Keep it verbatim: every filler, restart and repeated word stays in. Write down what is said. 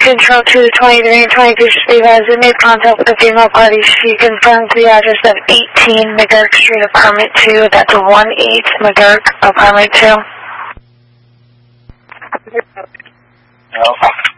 Control two twenty-three and twenty-two Speed has made contact with the female party. She confirms the address of eighteen McGurk Street, Apartment two. That's one eight McGurk, Apartment two. No.